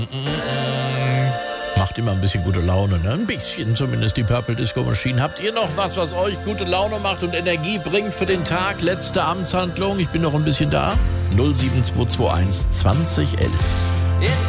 Macht immer ein bisschen gute Laune, ne? Ein bisschen zumindest die Purple Disco Machine. Habt ihr noch was euch gute Laune macht und Energie bringt für den Tag? Letzte Amtshandlung, ich bin noch ein bisschen da. 07221 2011.